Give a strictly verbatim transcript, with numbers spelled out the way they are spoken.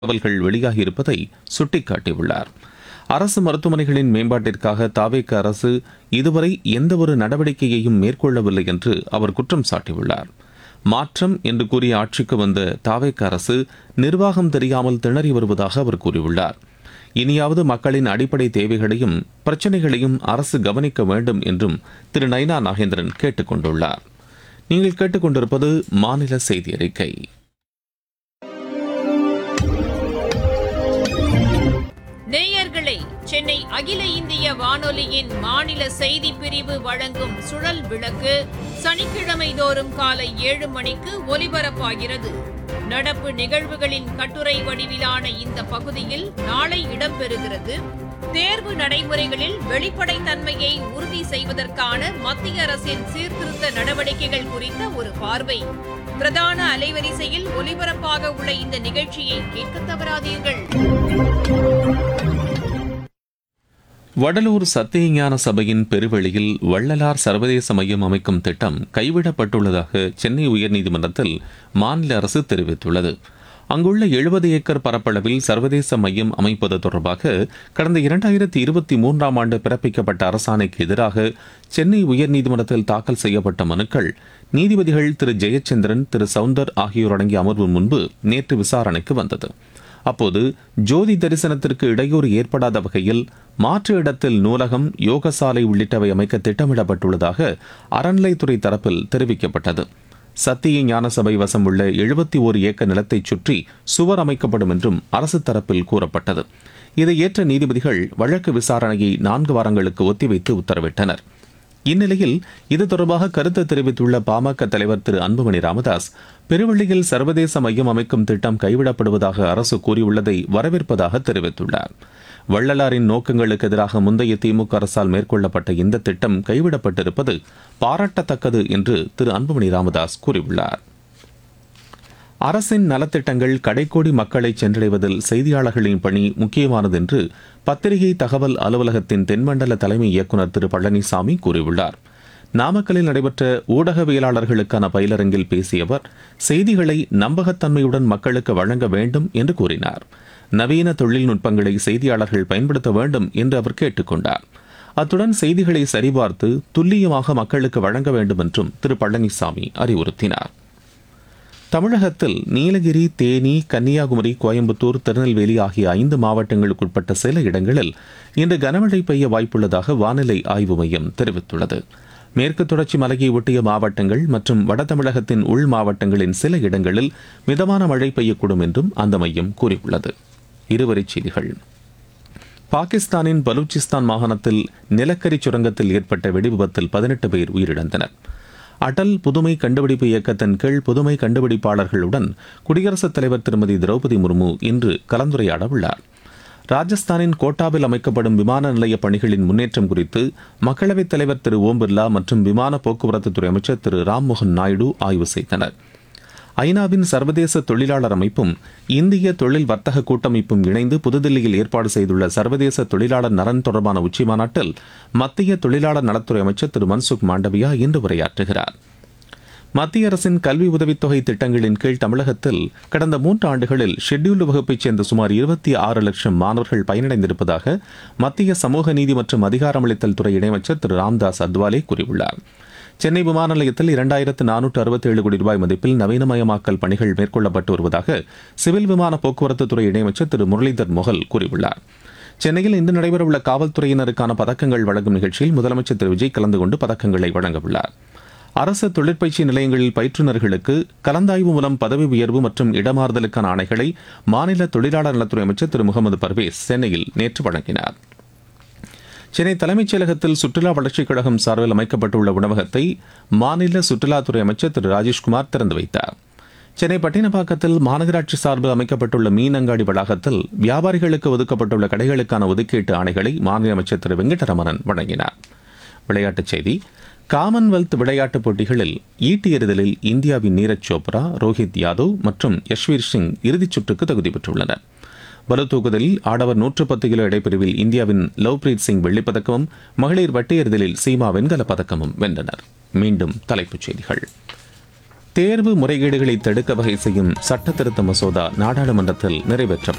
தகவல்கள் வெளியாகியிருப்பதை சுட்டிக்காட்டியுள்ளார். அரசு மருத்துவமனைகளின் மேம்பாட்டிற்காக தாவேக அரசு இதுவரை எந்தவொரு நடவடிக்கையையும் மேற்கொள்ளவில்லை என்று அவர் குற்றம் சாட்டியுள்ளார். மாற்றம் என்று கூறிய ஆட்சிக்கு வந்த தாவேக அரசு நிர்வாகம் தெரியாமல் திணறி வருவதாக அவர் கூறியுள்ளார். இனியாவது மக்களின் அடிப்படை தேவைகளையும் பிரச்சினைகளையும் அரசு கவனிக்க வேண்டும் என்றும் திரு நயினா நாகேந்திரன் கேட்டுக் கொண்டுள்ளார். நீங்கள் கேட்டுக்கொண்டிருப்பது மாநில செய்தி அறிக்கை. நேயர்களே, சென்னை அகில இந்திய வானொலியின் மாநில செய்தி பிரிவு வழங்கும் சுழல் விளக்கு சனிக்கிழமை தோறும் காலை ஏழு மணிக்கு ஒலிபரப்பாகிறது. நடப்பு நிகழ்வுகளின் கட்டுரை வடிவிலான இந்த பகுதியில் நாளை இடம்பெறுகிறது. தேர்வு நடைமுறைகளில் வெளிப்படைத்தன்மையை உறுதி செய்வதற்கான மத்திய அரசின் சீர்திருத்த நடவடிக்கைகள் குறித்த ஒரு பார்வை. பிரதான அலைவரிசையில் ஒலிபரப்பாக உள்ள இந்த நிகழ்ச்சியை கேட்க தவறாதீர்கள். வடலூர் சத்தியஞான சபையின் பெருவெளியில் வள்ளலார் சர்வதேச மையம் அமைக்கும் திட்டம் கைவிடப்பட்டுள்ளதாக சென்னை உயர்நீதிமன்றத்தில் மாநில அரசு தெரிவித்துள்ளது. அங்குள்ள எழுபது ஏக்கர் பரப்பளவில் சர்வதேச மையம் அமைப்பது தொடர்பாக கடந்த இரண்டாயிரத்தி இருபத்தி மூன்றாம் ஆண்டு பிறப்பிக்கப்பட்ட அரசாணைக்கு எதிராக சென்னை உயர்நீதிமன்றத்தில் தாக்கல் செய்யப்பட்ட மனுக்கள் நீதிபதிகள் திரு ஜெயச்சந்திரன், திரு சவுந்தர் ஆகியோர் அடங்கிய அமர்வு முன்பு நேற்று விசாரணைக்கு வந்தது. அப்போது ஜோதி தரிசனத்திற்கு இடையூறு ஏற்படாத வகையில் மாற்று இடத்தில் நூலகம், யோகசாலை உள்ளிட்டவை அமைக்க திட்டமிடப்பட்டுள்ளதாக அறநிலைத்துறை தரப்பில் தெரிவிக்கப்பட்டது. சத்திய ஞான சபை வசம் உள்ள எழுபத்தி ஓரு ஏக்கர் நிலத்தை சுற்றி சுவர் அமைக்கப்படும் என்றும் அரசு தரப்பில் கூறப்பட்டது. இதை ஏற்ற நீதிபதிகள் வழக்கு விசாரணையை நான்கு வாரங்களுக்கு ஒத்திவைத்து உத்தரவிட்டனர். இந்நிலையில் இது தொடர்பாக கருத்து தெரிவித்துள்ள பாமக தலைவர் திரு அன்புமணி ராமதாஸ், பெருவெளியில் சர்வதேச மையம் அமைக்கும் திட்டம் கைவிடப்படுவதாக அரசு கூறியுள்ளதை வரவேற்பதாக தெரிவித்துள்ளார். வள்ளலாரின் நோக்கங்களுக்கு எதிராக முந்தைய திமுக அரசால் மேற்கொள்ளப்பட்ட இந்த திட்டம் கைவிடப்பட்டிருப்பது பாராட்டத்தக்கது என்று திரு அன்புமணி ராமதாஸ் கூறியுள்ளார். அரசின் நலத்திட்டங்கள் கடைக்கோடி மக்களை சென்றடைவதில் செய்தியாளர்களின் பணி முக்கியமானது என்று பத்திரிகை தகவல் அலுவலகத்தின் தென்மண்டல தலைமை இயக்குநர் திரு பழனிசாமி கூறியுள்ளார். நாமக்கல்லில் நடைபெற்ற ஊடகவியலாளர்களுக்கான பயிலரங்கில் பேசிய அவர் செய்திகளை நம்பகத்தன்மையுடன் மக்களுக்கு வழங்க வேண்டும் என்று கூறினார். நவீன தொழில்நுட்பங்களை செய்தியாளர்கள் பயன்படுத்த வேண்டும் என்று அவர் கேட்டுக் கொண்டார். அத்துடன் செய்திகளை சரிபார்த்து துல்லியமாக மக்களுக்கு வழங்க வேண்டும் என்றும் திரு பழனிசாமி அறிவுறுத்தினார். தமிழகத்தில் நீலகிரி, தேனி, கன்னியாகுமரி, கோயம்புத்தூர், திருநெல்வேலி ஆகிய ஐந்து மாவட்டங்களுக்குட்பட்ட சில இடங்களில் இன்று கனமழை பெய்ய வாய்ப்புள்ளதாக வானிலை ஆய்வு மையம் தெரிவித்துள்ளது. மேற்கு தொடர்ச்சி மலையை ஒட்டிய மாவட்டங்கள் மற்றும் வட தமிழகத்தின் உள் மாவட்டங்களின் சில இடங்களில் மிதமான மழை பெய்யக்கூடும் என்றும் அந்த மையம் கூறியுள்ளது. இருவரிச் செய்திகள். பாகிஸ்தானின் பலூச்சிஸ்தான் மாகாணத்தில் நிலக்கரி சுரங்கத்தில் ஏற்பட்ட வெடிவிபத்தில் பதினெட்டு பேர் உயிரிழந்தனர். அடல் புதுமை கண்டுபிடிப்பு இயக்கத்தின் கீழ் புதுமை கண்டுபிடிப்பாளர்களுடன் குடியரசுத் தலைவர் திருமதி திரௌபதி முர்மு இன்று கலந்துரையாட உள்ளார். ராஜஸ்தானின் கோட்டாவில் அமைக்கப்படும் விமான நிலைய பணிகளின் முன்னேற்றம் குறித்து மக்களவைத் தலைவர் திரு ஓம் பிர்லா மற்றும் விமான போக்குவரத்துத்துறை அமைச்சர் திரு ராம்மோகன் நாயுடு ஆய்வு செய்தனர். ஐநாவின் சர்வதேச தொழிலாளர் அமைப்பும் இந்திய தொழில் வர்த்தக கூட்டமைப்பும் இணைந்து புதுதில்லியில் ஏற்பாடு செய்துள்ள சர்வதேச தொழிலாளர் நலன் தொடர்பான உச்சிமாநாட்டில் மத்திய தொழிலாளர் நலத்துறை அமைச்சர் திரு மன்சுக் மாண்டவியா இன்று உரையாற்றுகிறார். மத்திய அரசின் கல்வி உதவித்தொகை திட்டங்களின் கீழ் தமிழகத்தில் கடந்த மூன்று ஆண்டுகளில் ஷெட்யூல்டு வகுப்பைச் சேர்ந்த சுமார் இருபத்தி ஆறு லட்சம் மாணவர்கள் பயனடைந்திருப்பதாக மத்திய சமூக நீதி மற்றும் அதிகாரமளித்தல் துறை இணையமைச்சர் திரு ராம்தாஸ் அத்வாலே கூறியுள்ளார். சென்னை விமான நிலையத்தில் இரண்டாயிரத்து நானூற்று அறுபத்தி ஏழு கோடி ரூபாய் மதிப்பில் நவீனமயமாக்கல் பணிகள் மேற்கொள்ளப்பட்டு வருவதாக சிவில் விமான போக்குவரத்துத்துறை இணையமைச்சர் திரு முரளிதர் மொஹல் கூறியுள்ளார். சென்னையில் இன்று நடைபெறவுள்ள காவல்துறையினருக்கான பதக்கங்கள் வழங்கும் நிகழ்ச்சியில் முதலமைச்சர் திரு விஜய் கலந்து கொண்டு பதக்கங்களை வழங்கவுள்ளார். அரசு தொழிற்பயிற்சி நிலையங்களில் பயிற்றுநர்களுக்கு கலந்தாய்வு மூலம் பதவி உயர்வு மற்றும் இடமாறுதலுக்கான ஆணைகளை மாநில தொழிலாளர் நலத்துறை அமைச்சர் திரு முகமது பர்வேஸ் சென்னையில் நேற்று வழங்கினார். சென்னை தலைமைச் செயலகத்தில் சுற்றுலா வளர்ச்சிக் கழகம் சார்பில் அமைக்கப்பட்டுள்ள உணவகத்தை மாநில சுற்றுலாத்துறை அமைச்சர் திரு ராஜேஷ்குமார் திறந்து வைத்தார். சென்னை பட்டினப்பாக்கத்தில் மாநகராட்சி சார்பில் அமைக்கப்பட்டுள்ள மீன் அங்காடி வளாகத்தில் வியாபாரிகளுக்கு ஒதுக்கப்பட்டுள்ள கடைகளுக்கான ஒதுக்கீட்டு ஆணைகளை மாநில அமைச்சர் திரு வெங்கடரமணன் வழங்கினார். விளையாட்டுச் செய்தி. காமன்வெல்த் விளையாட்டுப் போட்டிகளில் ஈட்டி எறிதலில் இந்தியாவின் நீரஜ் சோப்ரா, ரோஹித் யாதவ் மற்றும் யஷ்வீர் சிங் இறுதிச் சுற்றுக்கு தகுதி பெற்றுள்ளனர். பளுதூக்குதலில் ஆடவர் நூற்று பத்து கிலோ இடைப்பிரிவில் இந்தியாவின் லவ்பிரீத் சிங் வெள்ளிப்பதக்கமும், மகளிர் வட்டு எறிதலில் சீமா வெண்கலப் பதக்கமும் வென்றனர். மீண்டும் தலைப்புச் செய்திகள். தேர்வு முறைகேடுகளை தடுக்க வகை செய்யும் சட்ட திருத்த மசோதா நாடாளுமன்றத்தில் நிறைவேற்றப்பட்டது.